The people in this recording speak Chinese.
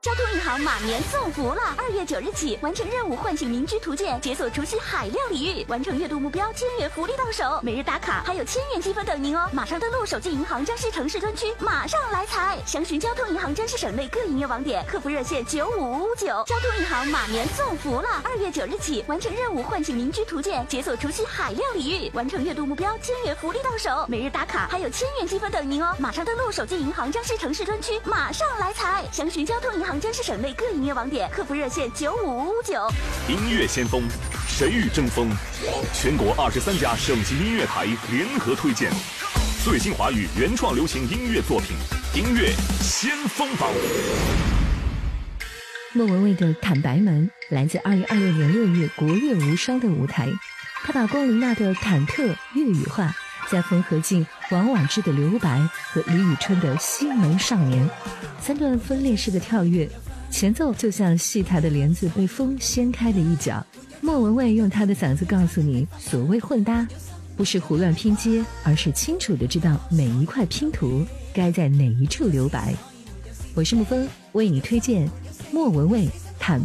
交通银行马年送福了！2月9日起，完成任务唤醒民居图鉴，解锁除夕海量礼遇，完成月度目标1000元福利到手，每日打卡还有1000元积分等您哦！马上登录手机银行江西城市专区，马上来财！详询交通银行江西省内各营业网点，客服热线9559。交通银行马年送福了！2月9日起，完成任务唤醒民居图鉴，解锁除夕海量礼遇，完成月度目标1000元福利到手，每日打卡还有1000元积分等您哦！马上登录手机银行江西城市专区，马上来财！详询交通银行江西省内各营业网点，客服热线9559。 音乐先锋，谁与争锋？全国23家省级音乐台联合推荐最新华语原创流行音乐作品，音乐先锋榜。 莫文蔚的《坦白门》来自2026年6月国乐无双的舞台，他把龚琳娜的忐忑粤语化，再缝合进王菀之的留白和李宇春的西门少年，3段分裂式的跳跃，前奏就像戏台的帘子被风掀开的一角。莫文蔚用她的嗓子告诉你，所谓混搭不是胡乱拼接，而是清楚地知道每一块拼图该在哪一处留白。我是沐风，为你推荐莫文蔚